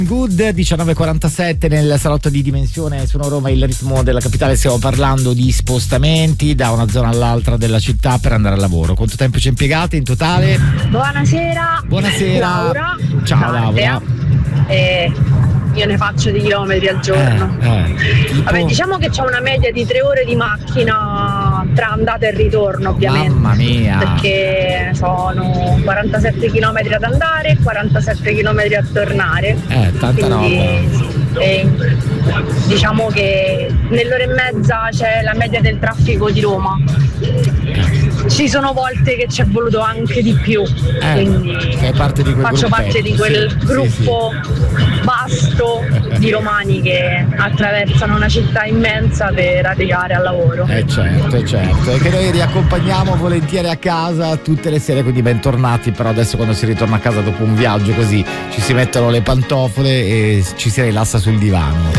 Good, 19:47 nel salotto di Dimensione su Roma, il ritmo della capitale. Stiamo parlando di spostamenti da una zona all'altra della città per andare al lavoro. Quanto tempo ci impiegate in totale? Buonasera. Buonasera. Laura. Ciao Laura. Io ne faccio di chilometri al giorno. Vabbè, diciamo che c'è una media di 3 ore di macchina tra andata e ritorno, ovviamente. Mamma mia. Perché sono 47 km ad andare e 47 km a tornare. Tanta roba. Diciamo che nell'ora e mezza c'è la media del traffico di Roma. Ci sono volte che ci è voluto anche di più, quindi faccio parte di quel gruppo vasto di romani che attraversano una città immensa per arrivare al lavoro. Certo. E che noi riaccompagniamo volentieri a casa tutte le sere, quindi bentornati. Però adesso, quando si ritorna a casa dopo un viaggio così, ci si mettono le pantofole e ci si rilassa sul divano.